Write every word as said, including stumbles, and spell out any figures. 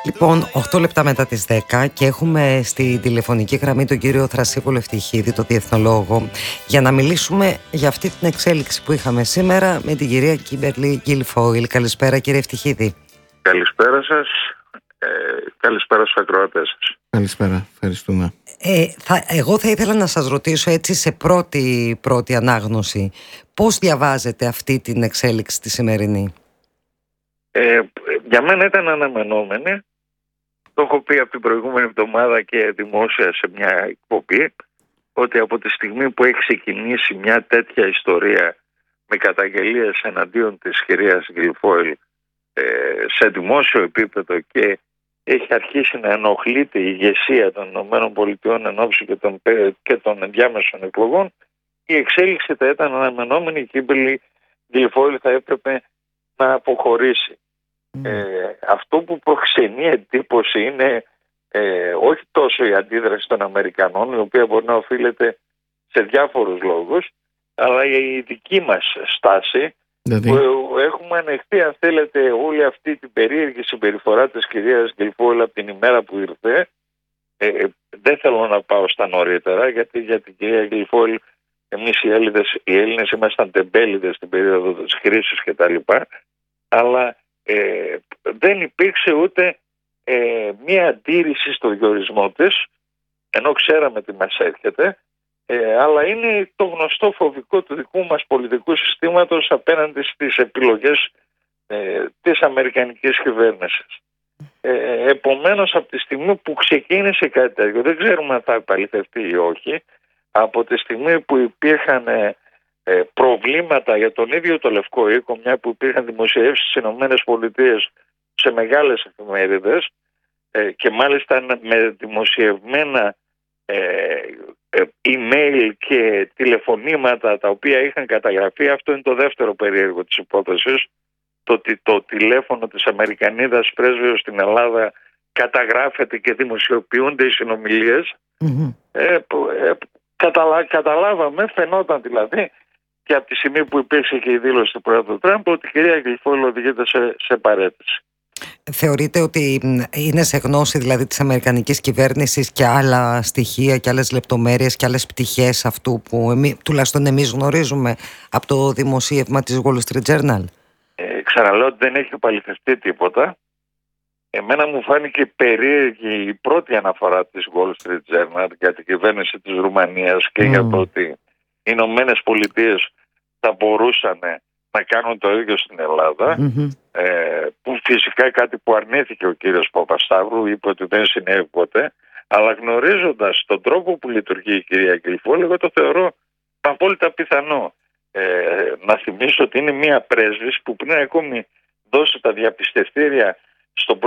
Λοιπόν, οκτώ λεπτά μετά τις δέκα και έχουμε στη τηλεφωνική γραμμή τον κύριο Θρασίβουλο Ευτυχίδη, τον διεθνολόγο, για να μιλήσουμε για αυτή την εξέλιξη που είχαμε σήμερα με την κυρία Κίμπερλι Γκίλφοιλ. Καλησπέρα, κύριε Ευτυχίδη. Καλησπέρα σας. Ε, καλησπέρα στους ακροατές σας. Καλησπέρα, ευχαριστούμε. Ε, θα, εγώ θα ήθελα να σας ρωτήσω έτσι σε πρώτη, πρώτη ανάγνωση, πώς διαβάζετε αυτή την εξέλιξη τη σημερινή? Ε, για μένα ήταν αναμενόμενη. Το έχω πει από την προηγούμενη εβδομάδα και δημόσια σε μια εκπομπή, ότι από τη στιγμή που έχει ξεκινήσει μια τέτοια ιστορία με καταγγελίες εναντίον της κυρίας Γκίλφοιλ ε, σε δημόσιο επίπεδο και έχει αρχίσει να ενοχλείται η ηγεσία των ΗΠΑ εν ώψη και των, και των ενδιάμεσων εκλογών, η εξέλιξη θα ήταν αναμενόμενη. Η Κίμπερλι Γκίλφοιλ θα έπρεπε να αποχωρήσει. Mm. Ε, αυτό που προξενεί εντύπωση είναι ε, όχι τόσο η αντίδραση των Αμερικανών, η οποία μπορεί να οφείλεται σε διάφορους λόγους, αλλά η δική μας στάση, δηλαδή, που έχουμε ανεχτεί, αν θέλετε, όλη αυτή την περίεργη συμπεριφορά της κυρίας Γκίλφοιλ από την ημέρα που ήρθε. Ε, δεν θέλω να πάω στα νωρίτερα, γιατί για την κυρία Γκίλφοιλ εμείς οι Έλληνες, οι Έλληνες ήμασταν τεμπέληδες στην περίοδο της κρίσης κτλ. Αλλά ε, δεν υπήρξε ούτε ε, μία αντίρρηση στο διορισμό της, ενώ ξέραμε τι μας έρχεται. Ε, αλλά είναι το γνωστό φοβικό του δικού μας πολιτικού συστήματος απέναντι στις επιλογές ε, της αμερικανικής κυβέρνησης. Ε, επομένως, από τη στιγμή που ξεκίνησε κάτι τέτοιο, δεν ξέρουμε αν θα επαληθευτεί ή όχι, από τη στιγμή που υπήρχαν ε, ε, προβλήματα για τον ίδιο το Λευκό Οίκο, μια που υπήρχαν δημοσιεύσεις στις ΗΠΑ σε μεγάλες εφημερίδες ε, και μάλιστα με δημοσιευμένα ε, email και τηλεφωνήματα τα οποία είχαν καταγραφεί. Αυτό είναι το δεύτερο περίεργο της υπόθεσης, το ότι το τηλέφωνο της Αμερικανίδας πρέσβεως στην Ελλάδα καταγράφεται και δημοσιοποιούνται οι συνομιλίες. Mm-hmm. ε, ε, καταλα, καταλάβαμε, φαινόταν δηλαδή και από τη στιγμή που υπήρξε και η δήλωση του Πρόεδρου Τραμπ ότι η κυρία Γκίλφοιλ οδηγείται σε, σε παρέτηση. Θεωρείτε ότι είναι σε γνώση δηλαδή της αμερικανικής κυβέρνησης και άλλα στοιχεία και άλλες λεπτομέρειες και άλλες πτυχές αυτού που εμείς, τουλάχιστον εμείς γνωρίζουμε από το δημοσίευμα της Wall Street Journal? Ε, ξαναλέω ότι δεν έχει επαληθευτεί τίποτα. Εμένα μου φάνηκε περίεργη η πρώτη αναφορά της Wall Street Journal για την κυβέρνηση της Ρουμανίας και mm. για το ότι οι Ηνωμένες Πολιτείες θα μπορούσαν να κάνουν το ίδιο στην Ελλάδα, mm-hmm. ε, που φυσικά κάτι που αρνήθηκε ο κύριος Παπασταύρου, είπε ότι δεν συνέβη ποτέ, αλλά γνωρίζοντας τον τρόπο που λειτουργεί η κυρία Γκίλφοιλ, εγώ το θεωρώ απόλυτα πιθανό. Ε, να θυμίσω ότι είναι μια πρέσβης που πριν ακόμη δώσει τα διαπιστευτήρια στον